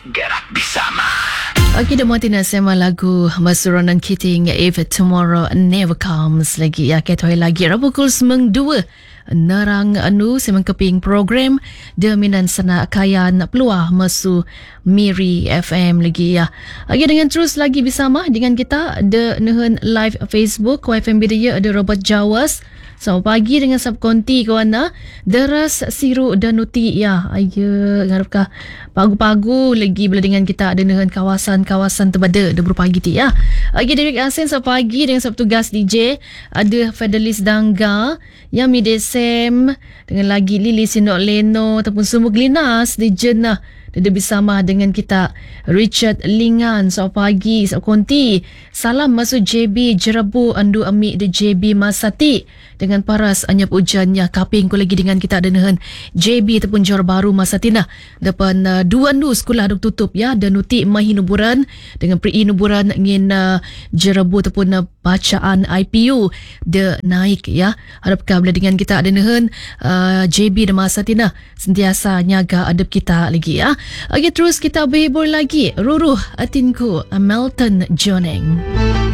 Gerak bersama. Okey, dah mati nak sema lagu Masronan Keating If Tomorrow Never Comes lagi ya ketoi lagi pukul 9.2 narang anu semang keping program Deminan Sana Kayan Peluah Masu Miri FM lagi ya. Okey, dengan terus lagi bersama dengan kita ada nehen live Facebook KFM Bidaya ada Robert Jawas. Selamat pagi dengan subkonti kawana. Deras Siru dan Nuti ya. Ayo ngarapkah pagu-pagu lagi bila dengan kita ada dengan kawasan-kawasan terbada de pagi ti ya. Okey, Derek Asen selamat pagi dengan subtugas DJ. Ada Fedelis Dangga, Yami Desem dengan lagi Lili Sinok Leno ataupun semua Glinas di Jenah. Dia bersama dengan kita Richard Lingan. Selamat pagi selamat konti. Salam masuk JB Jerabu Andu Amik de JB Masati dengan paras anyap ujannya kaping ko lagi dengan kita ada dengan JB ataupun Johor Bahru Masatina depan dua andu sekolah dok tutup ya dan nuti mahinuburan dengan pre-inuburan ngin Jerabu ataupun bacaan IPU de naik ya. Harapkan bila dengan kita ada dengan JB de Masatina sentiasa nyaga adab kita lagi ya. Okey, terus kita berhibur lagi. Ruruh Atinku Melton Joneng.